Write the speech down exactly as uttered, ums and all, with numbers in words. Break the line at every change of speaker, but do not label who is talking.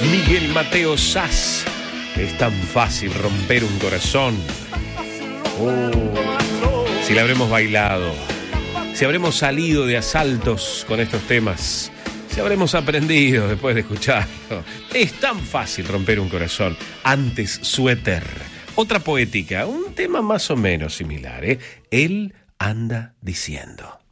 Miguel Mateo Sass. Es tan fácil romper un corazón. Oh, si la habremos bailado, si habremos salido de asaltos con estos temas, si habremos aprendido después de escucharlo. Es tan fácil romper un corazón. Antes Suéter. Otra poética, un tema más o menos similar, ¿eh? Él anda diciendo.